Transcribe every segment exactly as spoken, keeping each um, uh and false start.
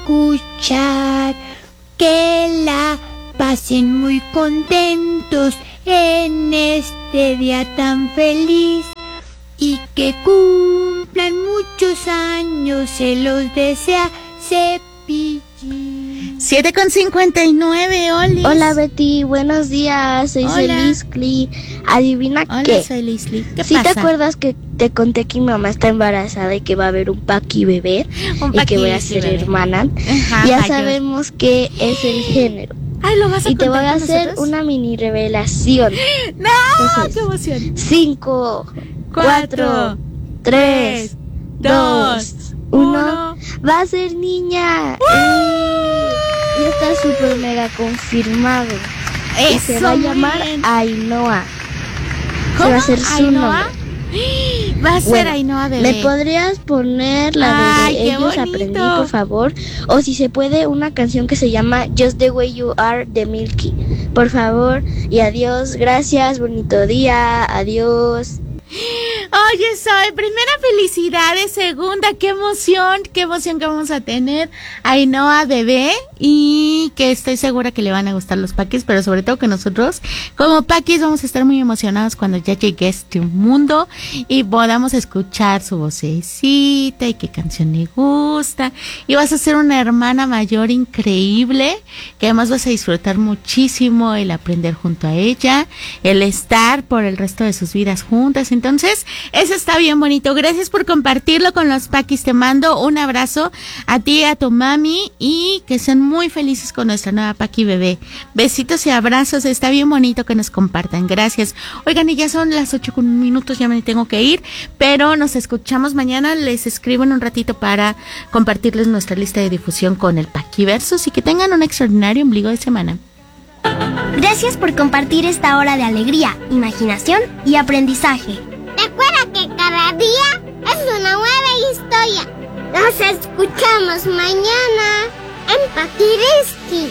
escuchar. Que la pasen muy contentos en este día tan feliz y que cumplan muchos años, se los desea Cepillín. siete con cincuenta y nueve, Oli. Hola Betty, buenos días, soy Leslie. Adivina Hola, qué. soy Leslie. ¿Qué ¿Sí pasa? te acuerdas que te conté que mi mamá está embarazada y que va a haber un Paqui bebé Un y Paqui que voy a ser bebé. hermana? Ajá, Ya ay, sabemos qué es el género. Ay, ¿lo vas a Y te voy contar a con hacer nosotros? una mini revelación. ¡No! Entonces, ¡Qué emoción! Cinco, Cuatro, cuatro, tres, dos, uno. Va a ser niña. ¡Eh! Ya está súper mega confirmado. Y se va a llamar Ainhoa. Se va a hacer su ¿Ainhoa? nombre. Va a ser Bueno, Ainhoa bebé. ¿me podrías poner la Ay, de qué Ellos bonito. Aprendí, por favor? O si se puede, una canción que se llama Just the Way You Are de Milky. Por favor, y adiós. Gracias, bonito día. Adiós. Oye, Soy, primera felicidades, segunda, qué emoción, qué emoción que vamos a tener a Ainhoa bebé y que estoy segura que le van a gustar los paquis, pero sobre todo que nosotros como paquis vamos a estar muy emocionados cuando ya llegue a este mundo y podamos escuchar su vocecita y qué canción le gusta, y vas a ser una hermana mayor increíble que además vas a disfrutar muchísimo el aprender junto a ella, el estar por el resto de sus vidas juntas. Entonces, eso está bien bonito. Gracias por compartirlo con los paquis. Te mando un abrazo a ti y a tu mami y que sean muy felices con nuestra nueva Paqui bebé. Besitos y abrazos. Está bien bonito que nos compartan. Gracias. Oigan, y ya son las ocho con un minutos, ya me tengo que ir, pero nos escuchamos mañana. Les escribo en un ratito para compartirles nuestra lista de difusión con el Paqui Versus y que tengan un extraordinario ombligo de semana. Gracias por compartir esta hora de alegría, imaginación y aprendizaje. Recuerda que cada día es una nueva historia. Nos escuchamos mañana en Paquiriski.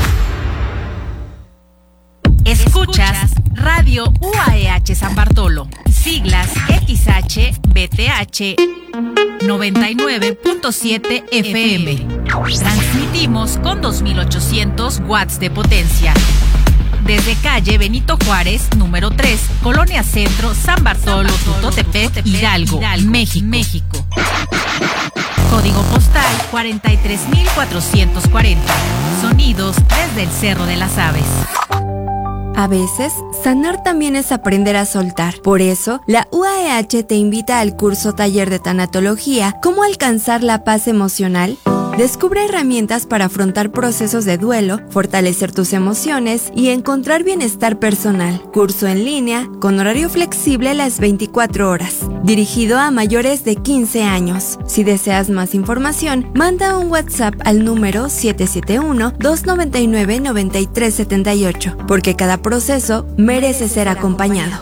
Escuchas Radio U A E H San Bartolo, siglas X H B T H noventa y nueve punto siete F M. Transmitimos con dos mil ochocientos watts de potencia. Desde calle Benito Juárez, número tres, Colonia Centro, San Bartolo, Tutotepec, Hidalgo, México. México. Código postal cuarenta y tres mil cuatrocientos cuarenta. Sonidos desde el Cerro de las Aves. A veces, sanar también es aprender a soltar. Por eso, la U A E H te invita al curso taller de tanatología ¿Cómo alcanzar la paz emocional? Descubre herramientas para afrontar procesos de duelo, fortalecer tus emociones y encontrar bienestar personal. Curso en línea, con horario flexible las veinticuatro horas. Dirigido a mayores de quince años. Si deseas más información, manda un WhatsApp al número siete siete uno, dos nueve nueve, nueve tres siete ocho, porque cada proceso merece ser acompañado.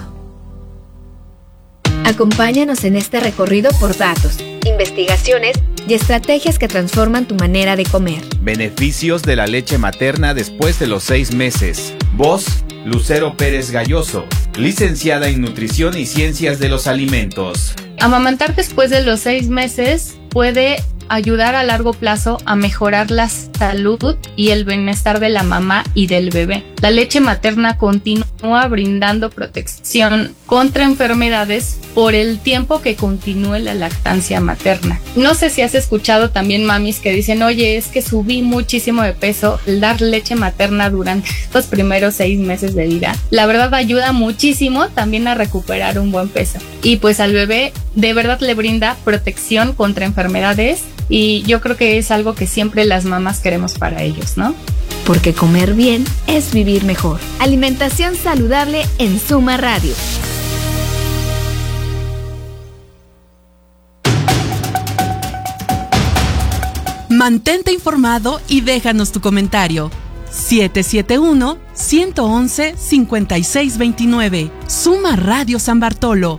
Acompáñanos en este recorrido por datos, investigaciones y estrategias que transforman tu manera de comer. Beneficios de la leche materna después de los seis meses. Voz, Lucero Pérez Galloso, licenciada en Nutrición y Ciencias de los Alimentos. Amamantar después de los seis meses puede ayudar a largo plazo a mejorar la salud y el bienestar de la mamá y del bebé. La leche materna continúa brindando protección contra enfermedades por el tiempo que continúe la lactancia materna. No sé si has escuchado también mamis que dicen, oye, es que subí muchísimo de peso. El dar leche materna durante estos primeros seis meses de vida, la verdad ayuda muchísimo también a recuperar un buen peso. Y pues al bebé de verdad le brinda protección contra enfermedades y yo creo que es algo que siempre las mamás queremos para ellos, ¿no? Porque comer bien es vivir mejor. Alimentación saludable en Suma Radio. Mantente informado y déjanos tu comentario. siete siete uno, uno uno uno, cinco seis dos nueve. Suma Radio San Bartolo.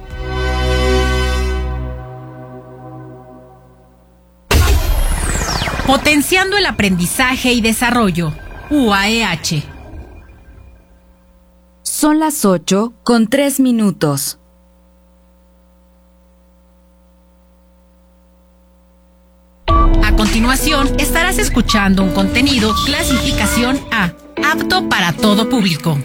Potenciando el aprendizaje y desarrollo. U A E H. Son las ocho con tres minutos. A continuación, estarás escuchando un contenido clasificación A, apto para todo público.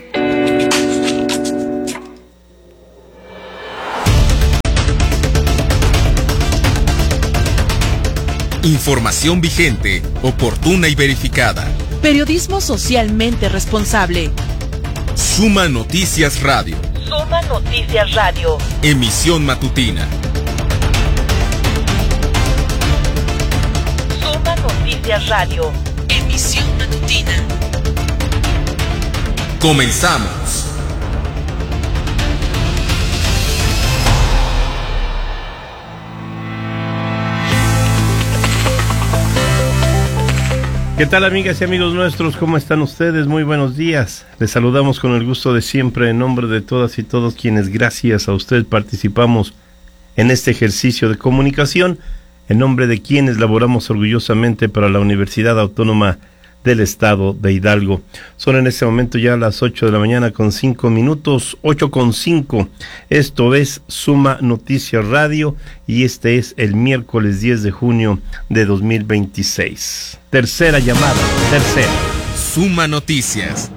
Información vigente, oportuna y verificada. Periodismo socialmente responsable. Suma Noticias Radio. Suma Noticias Radio. Emisión matutina. Suma Noticias Radio. Emisión matutina. Comenzamos. ¿Qué tal, amigas y amigos nuestros? ¿Cómo están ustedes? Muy buenos días. Les saludamos con el gusto de siempre en nombre de todas y todos quienes gracias a usted participamos en este ejercicio de comunicación, en nombre de quienes laboramos orgullosamente para la Universidad Autónoma del Estado de Hidalgo. Son en este momento ya las ocho de la mañana con cinco minutos, ocho con cinco. Esto es Suma Noticias Radio y este es el miércoles diez de junio de dos mil veintiséis. Tercera llamada, tercera. Suma Noticias.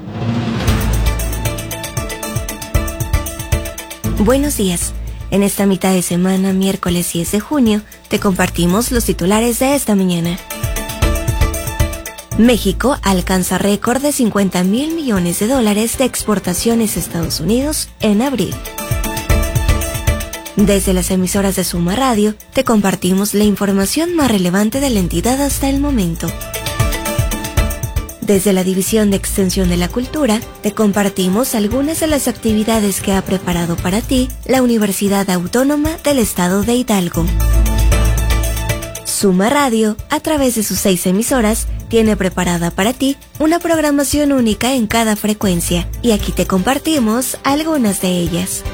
Buenos días. En esta mitad de semana, miércoles diez de junio, te compartimos los titulares de esta mañana. México alcanza récord de cincuenta mil millones de dólares de exportaciones a Estados Unidos en abril. Desde las emisoras de Suma Radio, te compartimos la información más relevante de la entidad hasta el momento. Desde la División de Extensión de la Cultura, te compartimos algunas de las actividades que ha preparado para ti la Universidad Autónoma del Estado de Hidalgo. Suma Radio, a través de sus seis emisoras, tiene preparada para ti una programación única en cada frecuencia, y aquí te compartimos algunas de ellas.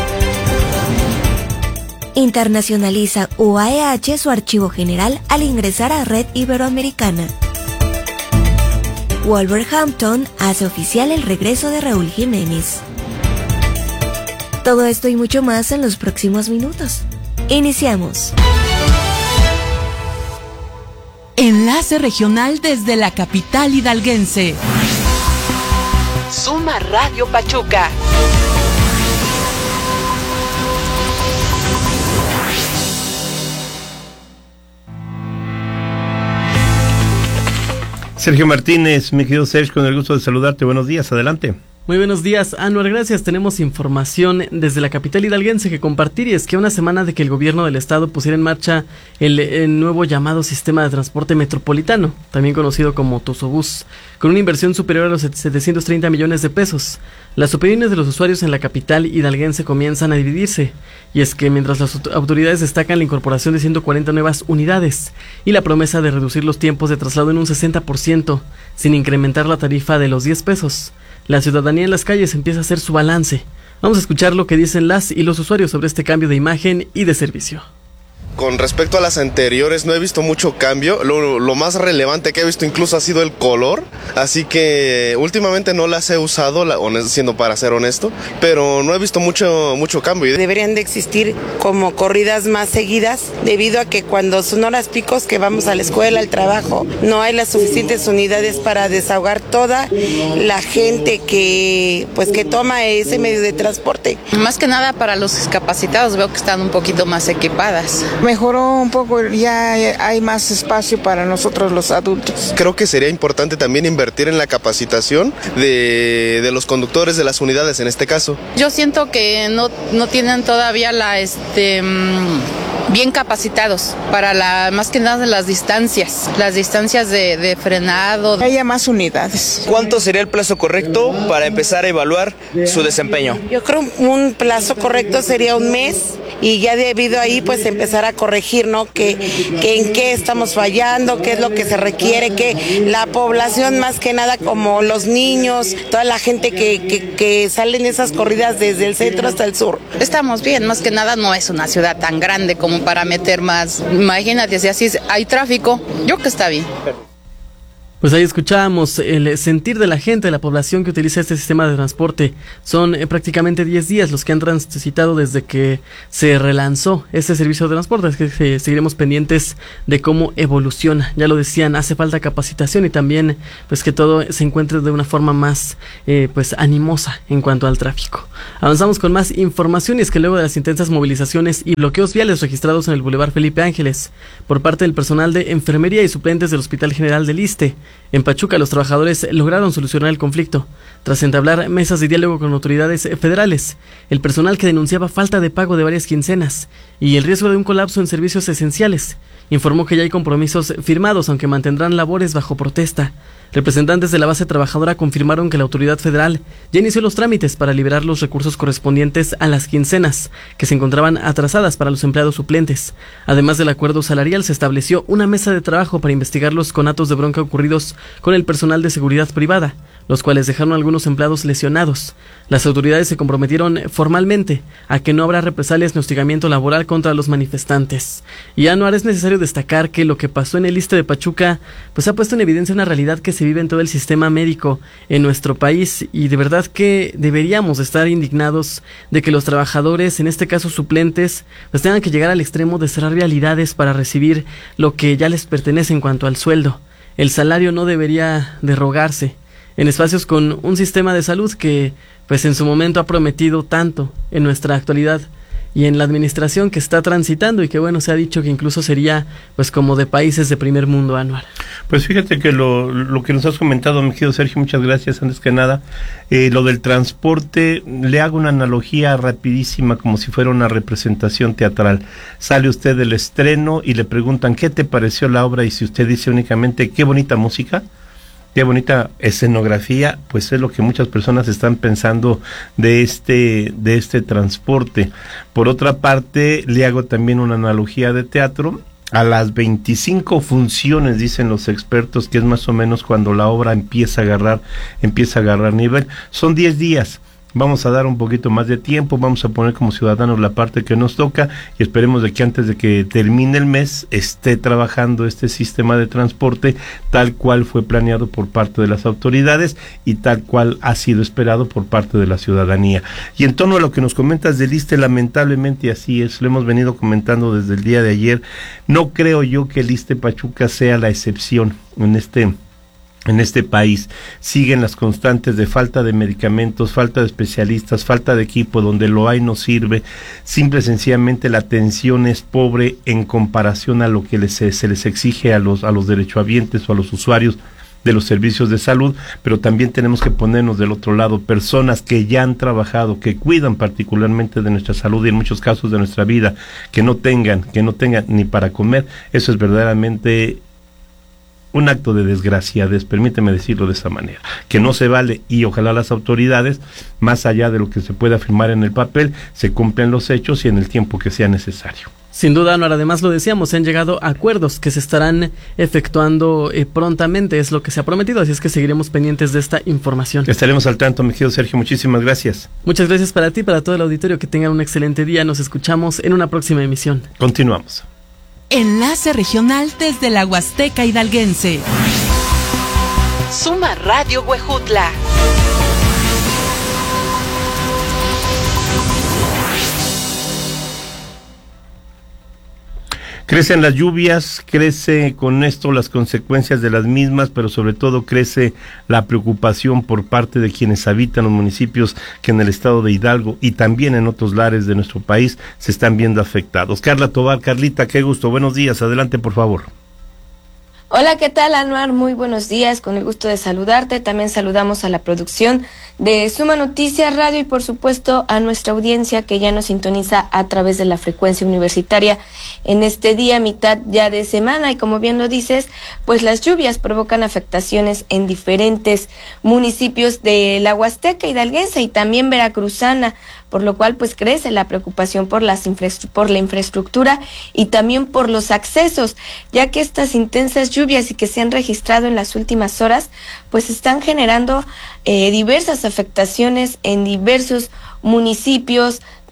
Internacionaliza U A E H su archivo general al ingresar a Red Iberoamericana. Wolverhampton hace oficial el regreso de Raúl Jiménez. Todo esto y mucho más en los próximos minutos. Iniciamos. Enlace regional desde la capital hidalguense. Suma Radio Pachuca. Sergio Martínez, mi querido Sergio, con el gusto de saludarte. Buenos días, adelante. Muy buenos días, Anuar, gracias. Tenemos información desde la capital hidalguense que compartir, y es que a una semana de que el gobierno del estado pusiera en marcha el, el nuevo llamado Sistema de Transporte Metropolitano, también conocido como Tosobús, con una inversión superior a los setecientos treinta millones de pesos, las opiniones de los usuarios en la capital hidalguense comienzan a dividirse, y es que mientras las autoridades destacan la incorporación de ciento cuarenta nuevas unidades y la promesa de reducir los tiempos de traslado en un sesenta por ciento, sin incrementar la tarifa de los diez pesos, la ciudadanía en las calles empieza a hacer su balance. Vamos a escuchar lo que dicen las y los usuarios sobre este cambio de imagen y de servicio. Con respecto a las anteriores no he visto mucho cambio, lo, lo más relevante que he visto incluso ha sido el color, así que últimamente no las he usado, la, siendo para ser honesto, pero no he visto mucho, mucho cambio. Deberían de existir como corridas más seguidas, debido a que cuando son horas picos que vamos a la escuela, al trabajo, no hay las suficientes unidades para desahogar toda la gente que, pues, que toma ese medio de transporte. Más que nada para los discapacitados veo que están un poquito más equipadas. Mejoró un poco, ya hay más espacio para nosotros los adultos. Creo que sería importante también invertir en la capacitación de, de los conductores de las unidades en este caso. Yo siento que no, no tienen todavía la este bien capacitados para la más que nada las distancias, las distancias de, de frenado. Haya más unidades. ¿Cuánto sería el plazo correcto para empezar a evaluar su desempeño? Yo creo un plazo correcto sería un mes, y ya debido a ahí pues empezar a corregir, ¿no? Que, que en qué estamos fallando, qué es lo que se requiere, que la población más que nada, como los niños, toda la gente que, que, que sale en esas corridas desde el centro hasta el sur. Estamos bien, más que nada no es una ciudad tan grande como para meter más. Imagínate, si así hay tráfico, yo creo que está bien. Pues ahí escuchábamos el sentir de la gente, de la población que utiliza este sistema de transporte. Son eh, prácticamente diez días los que han transitado desde que se relanzó este servicio de transporte. Es que eh, seguiremos pendientes de cómo evoluciona. Ya lo decían, hace falta capacitación y también pues que todo se encuentre de una forma más eh, pues animosa en cuanto al tráfico. Avanzamos con más información y es que luego de las intensas movilizaciones y bloqueos viales registrados en el Boulevard Felipe Ángeles por parte del personal de enfermería y suplentes del Hospital General del Iste, en Pachuca los trabajadores lograron solucionar el conflicto tras entablar mesas de diálogo con autoridades federales. El personal que denunciaba falta de pago de varias quincenas y el riesgo de un colapso en servicios esenciales informó que ya hay compromisos firmados, aunque mantendrán labores bajo protesta. Representantes de la base trabajadora confirmaron que la autoridad federal ya inició los trámites para liberar los recursos correspondientes a las quincenas que se encontraban atrasadas para los empleados suplentes. Además del acuerdo salarial, se estableció una mesa de trabajo para investigar los conatos de bronca ocurridos con el personal de seguridad privada, los cuales dejaron a algunos empleados lesionados. Las autoridades se comprometieron formalmente a que no habrá represalias ni hostigamiento laboral contra los manifestantes. Y Anuar, es necesario destacar que lo que pasó en el Iste de Pachuca pues ha puesto en evidencia una realidad que se vive en todo el sistema médico en nuestro país, y de verdad que deberíamos estar indignados de que los trabajadores, en este caso suplentes, pues tengan que llegar al extremo de cerrar vialidades para recibir lo que ya les pertenece en cuanto al sueldo. El salario no debería derrogarse en espacios con un sistema de salud que pues en su momento ha prometido tanto en nuestra actualidad y en la administración que está transitando, y que bueno, se ha dicho que incluso sería pues como de países de primer mundo, Anuar. Pues fíjate que lo, lo que nos has comentado, mi querido Sergio, muchas gracias. Antes que nada, eh, lo del transporte, le hago una analogía rapidísima como si fuera una representación teatral. Sale usted del estreno y le preguntan ¿qué te pareció la obra? Y si usted dice únicamente qué bonita música, qué bonita escenografía, pues es lo que muchas personas están pensando de este, de este transporte. Por otra parte, le hago también una analogía de teatro. A las veinticinco funciones, dicen los expertos, que es más o menos cuando la obra empieza a agarrar, empieza a agarrar nivel, son diez días. Vamos a dar un poquito más de tiempo, vamos a poner como ciudadanos la parte que nos toca y esperemos de que antes de que termine el mes esté trabajando este sistema de transporte tal cual fue planeado por parte de las autoridades y tal cual ha sido esperado por parte de la ciudadanía. Y en torno a lo que nos comentas del Iste, lamentablemente así es, lo hemos venido comentando desde el día de ayer. No creo yo que el Iste Pachuca sea la excepción en este En este país. Siguen las constantes de falta de medicamentos, falta de especialistas, falta de equipo, donde lo hay no sirve. Simple y sencillamente la atención es pobre en comparación a lo que les, se les exige a los, a los derechohabientes o a los usuarios de los servicios de salud, pero también tenemos que ponernos del otro lado, personas que ya han trabajado, que cuidan particularmente de nuestra salud y en muchos casos de nuestra vida, que no tengan, que no tengan ni para comer. Eso es verdaderamente un acto de desgracia, permíteme decirlo de esa manera, que no se vale, y ojalá las autoridades, más allá de lo que se pueda afirmar en el papel, se cumplan los hechos y en el tiempo que sea necesario. Sin duda, Anuar, además lo decíamos, se han llegado a acuerdos que se estarán efectuando eh, prontamente, es lo que se ha prometido, así es que seguiremos pendientes de esta información. Estaremos al tanto, mi querido Sergio, muchísimas gracias. Muchas gracias para ti, para todo el auditorio, que tengan un excelente día, nos escuchamos en una próxima emisión. Continuamos. Enlace regional desde la Huasteca Hidalguense. Suma Radio Huejutla. Crecen las lluvias, crece con esto las consecuencias de las mismas, pero sobre todo crece la preocupación por parte de quienes habitan los municipios que en el estado de Hidalgo y también en otros lares de nuestro país se están viendo afectados. Carla Tobar, Carlita, qué gusto, buenos días, adelante por favor. Hola, ¿qué tal, Anuar? Muy buenos días, con el gusto de saludarte. También saludamos a la producción de Suma Noticias Radio y por supuesto a nuestra audiencia que ya nos sintoniza a través de la frecuencia universitaria en este día, mitad ya de semana. Y como bien lo dices, pues las lluvias provocan afectaciones en diferentes municipios de la Huasteca Hidalguense y también veracruzana, por lo cual pues crece la preocupación por, las infraestru- por la infraestructura y también por los accesos, ya que estas intensas lluvias y que se han registrado en las últimas horas pues están generando eh, diversas afectaciones en diversos municipios,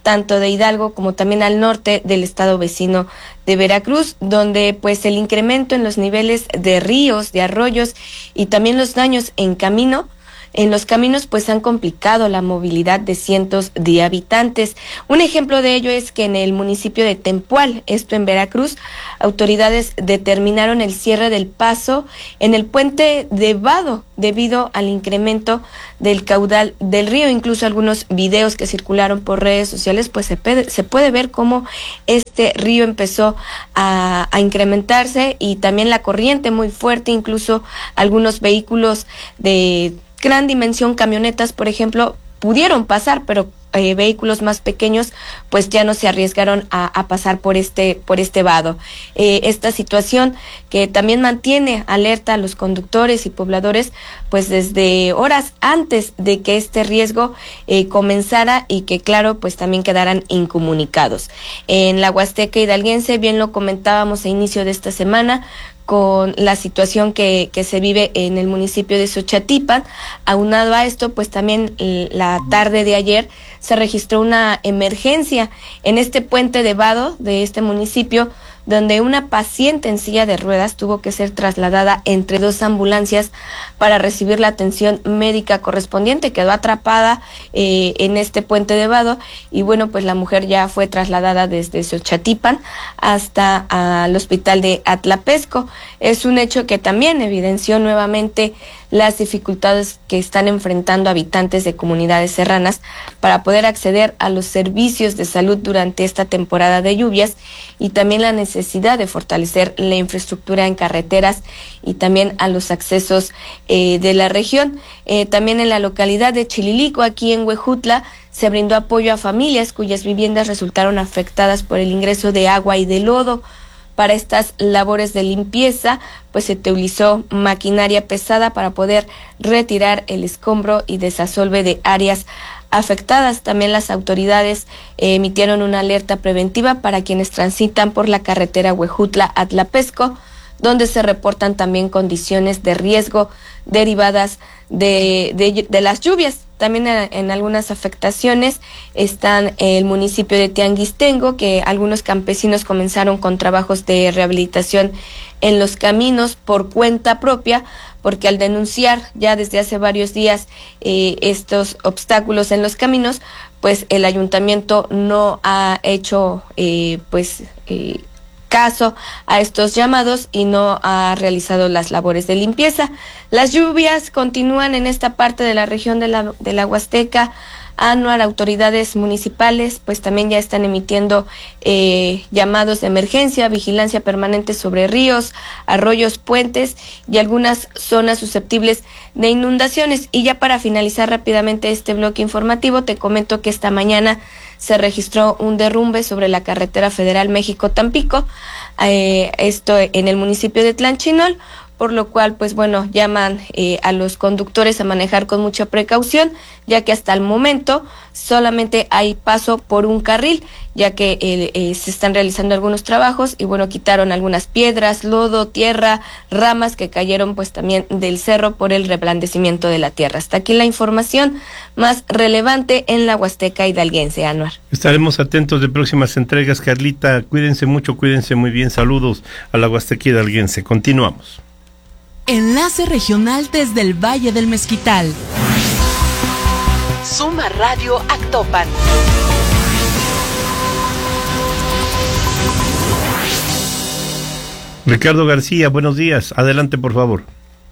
tanto de Hidalgo como también al norte del estado vecino de Veracruz, donde pues el incremento en los niveles de ríos, de arroyos y también los daños en camino En los caminos pues han complicado la movilidad de cientos de habitantes. Un ejemplo de ello es que en el municipio de Tempual, esto en Veracruz, autoridades determinaron el cierre del paso en el puente de Vado debido al incremento del caudal del río. Incluso algunos videos que circularon por redes sociales pues se puede, se puede ver cómo este río empezó a, a incrementarse y también la corriente muy fuerte, incluso algunos vehículos de gran dimensión, camionetas, por ejemplo, pudieron pasar, pero eh, vehículos más pequeños, pues ya no se arriesgaron a, a pasar por este, por este vado. Eh, esta situación que también mantiene alerta a los conductores y pobladores, pues desde horas antes de que este riesgo eh, comenzara y que, claro, pues también quedaran incomunicados. En la Huasteca Hidalguense, bien lo comentábamos a inicio de esta semana, con la situación que, que se vive en el municipio de Xochatipan. Aunado a esto, pues también la tarde de ayer se registró una emergencia en este puente de Vado de este municipio, donde una paciente en silla de ruedas tuvo que ser trasladada entre dos ambulancias para recibir la atención médica correspondiente. Quedó atrapada eh, en este puente de Vado y bueno, pues la mujer ya fue trasladada desde Xochatipan hasta al hospital de Atlapesco. Es un hecho que también evidenció nuevamente las dificultades que están enfrentando habitantes de comunidades serranas para poder acceder a los servicios de salud durante esta temporada de lluvias y también la necesidad de fortalecer la infraestructura en carreteras y también a los accesos eh, de la región. Eh, también en la localidad de Chililico, aquí en Huejutla, se brindó apoyo a familias cuyas viviendas resultaron afectadas por el ingreso de agua y de lodo. Para estas labores de limpieza, pues se utilizó maquinaria pesada para poder retirar el escombro y desasolve de áreas afectadas. También las autoridades eh, emitieron una alerta preventiva para quienes transitan por la carretera Huejutla-Atlapesco, donde se reportan también condiciones de riesgo derivadas de, de, de las lluvias. También en, en algunas afectaciones están el municipio de Tianguistengo, que algunos campesinos comenzaron con trabajos de rehabilitación en los caminos por cuenta propia, porque al denunciar ya desde hace varios días eh, estos obstáculos en los caminos, pues el ayuntamiento no ha hecho eh, pues eh, caso a estos llamados y no ha realizado las labores de limpieza. Las lluvias continúan en esta parte de la región de la, de la Huasteca. Anuar, autoridades municipales pues también ya están emitiendo eh, llamados de emergencia, vigilancia permanente sobre ríos, arroyos, puentes y algunas zonas susceptibles de inundaciones. Y ya para finalizar rápidamente este bloque informativo, te comento que esta mañana se registró un derrumbe sobre la carretera federal México-Tampico, eh, esto en el municipio de Tlanchinol, por lo cual, pues bueno, llaman eh, a los conductores a manejar con mucha precaución, ya que hasta el momento solamente hay paso por un carril, ya que eh, eh, se están realizando algunos trabajos y bueno, quitaron algunas piedras, lodo, tierra, ramas que cayeron pues también del cerro por el reblandecimiento de la tierra. Hasta aquí la información más relevante en la Huasteca Hidalguense, Anuar. Estaremos atentos de próximas entregas, Carlita. Cuídense mucho, cuídense muy bien. Saludos a la Huasteca Hidalguense. Continuamos. Enlace regional desde el Valle del Mezquital. Suma Radio Actopan. Ricardo García, buenos días. Adelante, por favor.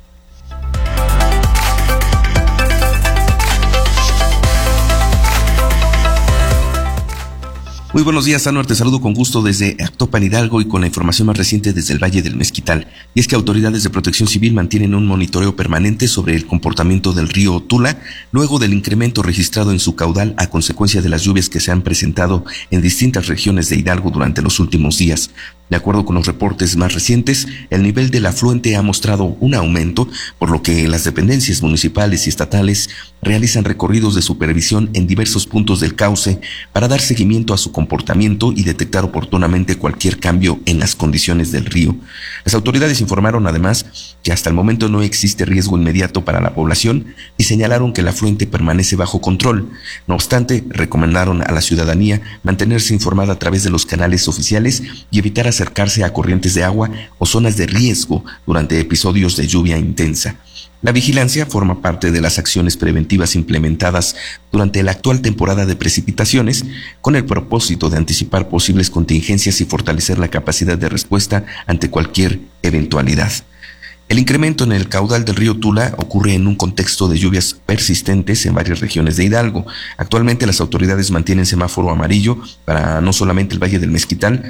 Muy buenos días, Anuar, te saludo con gusto desde Actopan, Hidalgo, y con la información más reciente desde el Valle del Mezquital. Y es que autoridades de protección civil mantienen un monitoreo permanente sobre el comportamiento del río Tula, luego del incremento registrado en su caudal a consecuencia de las lluvias que se han presentado en distintas regiones de Hidalgo durante los últimos días. De acuerdo con los reportes más recientes, el nivel del afluente ha mostrado un aumento, por lo que las dependencias municipales y estatales realizan recorridos de supervisión en diversos puntos del cauce para dar seguimiento a su comportamiento comportamiento y detectar oportunamente cualquier cambio en las condiciones del río. Las autoridades informaron además que hasta el momento no existe riesgo inmediato para la población y señalaron que el afluente permanece bajo control. No obstante, recomendaron a la ciudadanía mantenerse informada a través de los canales oficiales y evitar acercarse a corrientes de agua o zonas de riesgo durante episodios de lluvia intensa. La vigilancia forma parte de las acciones preventivas implementadas durante la actual temporada de precipitaciones con el propósito de anticipar posibles contingencias y fortalecer la capacidad de respuesta ante cualquier eventualidad. El incremento en el caudal del río Tula ocurre en un contexto de lluvias persistentes en varias regiones de Hidalgo. Actualmente las autoridades mantienen semáforo amarillo para no solamente el Valle del Mezquital,